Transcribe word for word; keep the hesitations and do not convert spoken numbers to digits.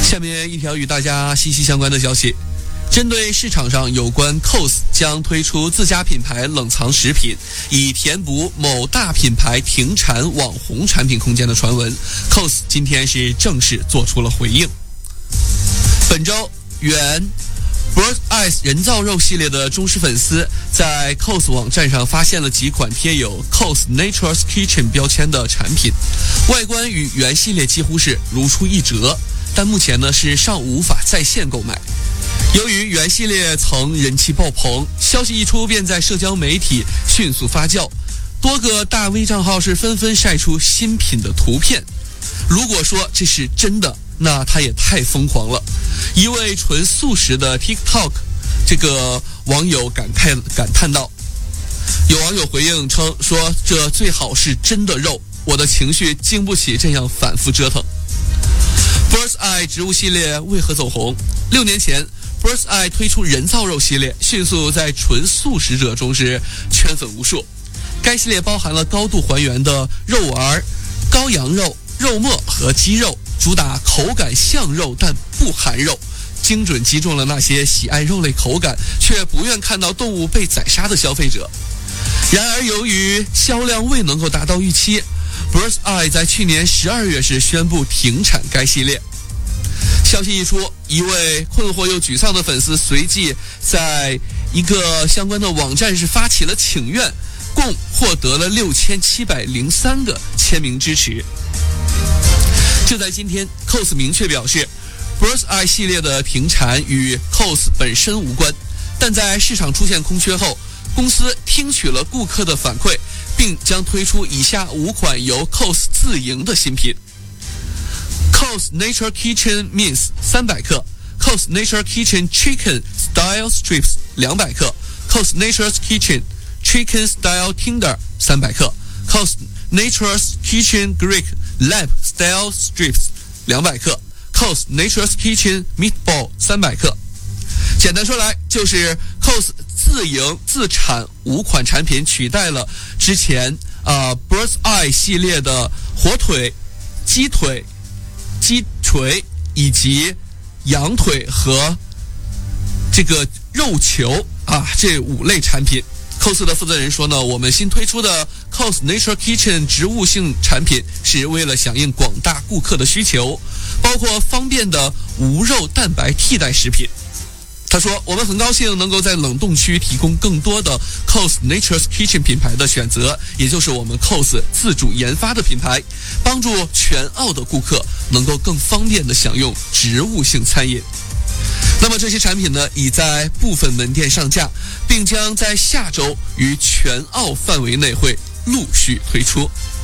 下面一条与大家息息相关的消息，针对市场上有关 C O S 将推出自家品牌冷藏食品，以填补某大品牌停产网红产品空间的传闻 ，C O S 今天是正式做出了回应。本周，原 Birds Eyes 人造肉系列的忠实粉丝在 C O S 网站上发现了几款贴有 C O S Nature's Kitchen 标签的产品，外观与原系列几乎是如出一辙，但目前呢是尚无法在线购买。由于原系列曾人气爆棚，消息一出便在社交媒体迅速发酵，多个大 V 账号是纷纷晒出新品的图片。如果说这是真的，那它也太疯狂了。一位纯素食的 TikTok 这个网友感慨感叹道，有网友回应称说，这最好是真的肉，我的情绪经不起这样反复折腾。Birds Eye 植物系列为何走红？六年前 Birds Eye 推出人造肉系列，迅速在纯素食者中是圈粉无数。该系列包含了高度还原的肉丸、羔羊肉、肉末和鸡肉，主打口感像肉但不含肉，精准击中了那些喜爱肉类口感却不愿看到动物被宰杀的消费者。然而由于销量未能够达到预期， Birds Eye 在去年十二月时宣布停产该系列。消息一出，一位困惑又沮丧的粉丝随即在一个相关的网站是发起了请愿，共获得了六千七百零三个签名支持。就在今天 ，C O S 明确表示 ，Birds Eye 系列的停产与 C O S 本身无关，但在市场出现空缺后，公司听取了顾客的反馈，并将推出以下五款由 C O S 自营的新品。C O S Nature Kitchen Mince 三百克 ，C O S Nature Kitchen Chicken Style Strips 两百克 ，C O S Nature's Kitchen Chicken Style Tender 三百克 ，C O S Nature's Kitchen Greek Lamb Style Strips 两百克 ，C O S Nature's Kitchen Meatball 三百克。简单说来，就是 C O S 自营自产五款产品，取代了之前呃 Birds Eye 系列的火腿、鸡腿、鸡锤以及羊腿和这个肉球啊这五类产品。C O S 的负责人说呢，我们新推出的 C O S Nature Kitchen 植物性产品是为了响应广大顾客的需求，包括方便的无肉蛋白替代食品。他说，我们很高兴能够在冷冻区提供更多的 C O S Nature's Kitchen 品牌的选择，也就是我们 C O S 自主研发的品牌，帮助全澳的顾客能够更方便地享用植物性餐饮。那么这些产品呢，已在部分门店上架，并将在下周于全澳范围内会陆续推出。